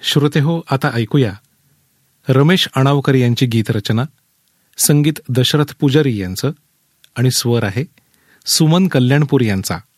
श्रोतेहो, आता ऐकूया रमेश अणावकर यांची गीतरचना, संगीत दशरथ पुजारी यांचं आणि स्वर आहे सुमन कल्याणपूर यांचा.